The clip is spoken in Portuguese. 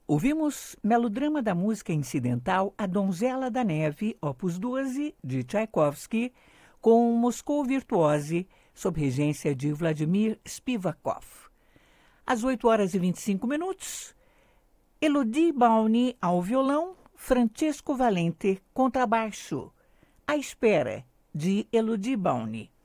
Ouvimos melodrama da música incidental A Donzela da Neve, opus 12, de Tchaikovsky, com Moscou Virtuose, sob regência de Vladimir Spivakov. Às 8h25, Elodie Bauny ao violão, Francesco Valente contrabaixo. À espera, de Elodie Bauny.